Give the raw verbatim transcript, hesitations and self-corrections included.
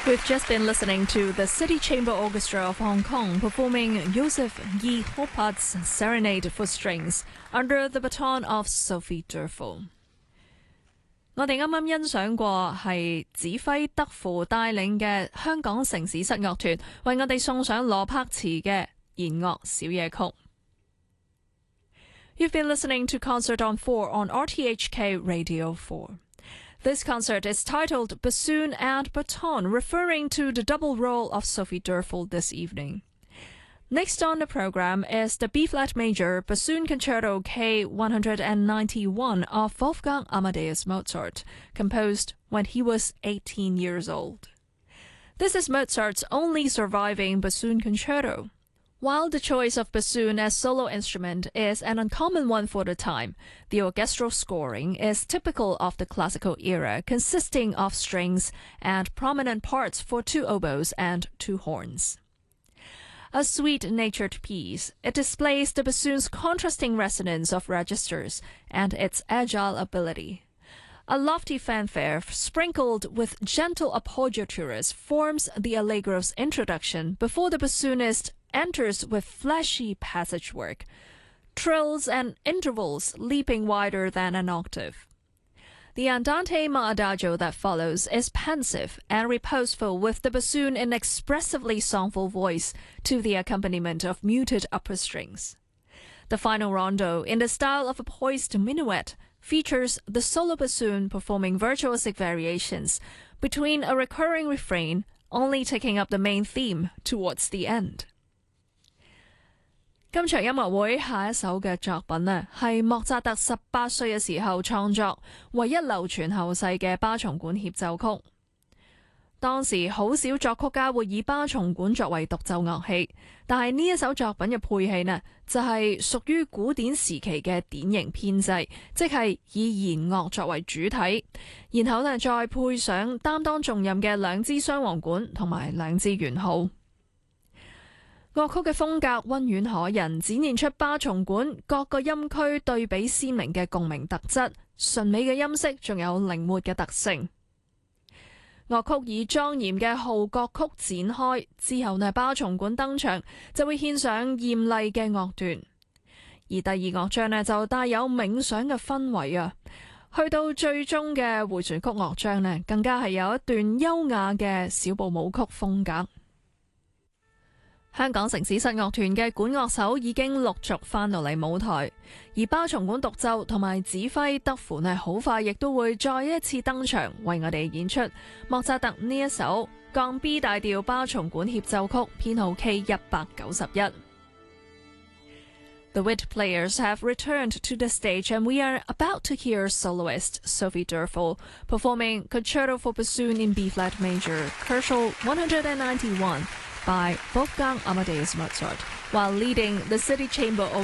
We've just been listening to the City Chamber Orchestra of Hong Kong performing Joseph Yi Hopat's Serenade for Strings under the baton of Sophie Durfel。我哋啱啱欣賞過係指揮德芙帶領嘅香港城市室樂團為我哋送上羅柏茨嘅弦樂小夜曲。You've been listening to Concert on four on R T H K Radio four。This concert is titled Bassoon and Baton, referring to the double role of Sophie Durfel this evening. Next on the program is the B-flat major Bassoon Concerto K one ninety-one of Wolfgang Amadeus Mozart, composed when he was eighteen years old. This is Mozart's only surviving bassoon concerto. While the choice of bassoon as solo instrument is an uncommon one for the time, the orchestral scoring is typical of the classical era, consisting of strings and prominent parts for two oboes and two horns. A sweet-natured piece, it displays the bassoon's contrasting resonance of registers and its agile ability. A lofty fanfare sprinkled with gentle appoggiaturas forms the Allegro's introduction before the bassoonist enters with flashy passage work, trills and intervals leaping wider than an octave. The andante ma adagio that follows is pensive and reposeful, with the bassoon in expressively songful voice to the accompaniment of muted upper strings. The final rondo, in the style of a poised minuet, features the solo bassoon performing virtuosic variations between a recurring refrain, only taking up the main theme towards the end. 今場音樂會下一首嘅作品呢，係莫扎特十八歲嘅時候創作，唯一流傳後世嘅巴松管協奏曲。當時好少作曲家會以巴松管作為獨奏樂器，但係呢一首作品嘅配器呢，就係屬於古典時期嘅典型編制，即係以弦樂作為主體，然後呢再配上擔當重任嘅兩支雙簧管同埋兩支圓號。樂曲嘅風格溫婉可人，展現出巴松管各個音區對比鮮明嘅共鳴特質，純美嘅音色仲有靈活嘅特性。樂曲以莊嚴嘅號角曲展開，之後呢巴松管登場，就會獻上豔麗嘅樂段。而第二樂章呢，就帶有冥想嘅氛圍啊，去到最終嘅迴旋曲樂章呢，更加係有一段優雅嘅小步舞曲風格。香港城市室樂團嘅管樂手已經陸續返到嚟舞台，而巴松管獨奏同埋指揮德芙呢，好快亦都會再一次登場，為我哋演出莫扎特呢一首降 B 大調巴松管協奏曲編號 K 一九一。The Witt players have returned to the stage, and we are about to hear soloist Sophie Durfel performing Concerto for Bassoon in B-flat major, Koelschel one ninety-one, by Wolfgang Amadeus Mozart, while leading the City Chamber